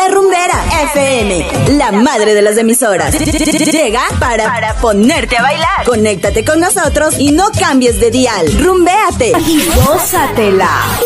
La Rumbera FM, la madre de las emisoras. Llega para ponerte a bailar. Conéctate con nosotros y no cambies de dial. Rumbéate y gózatela.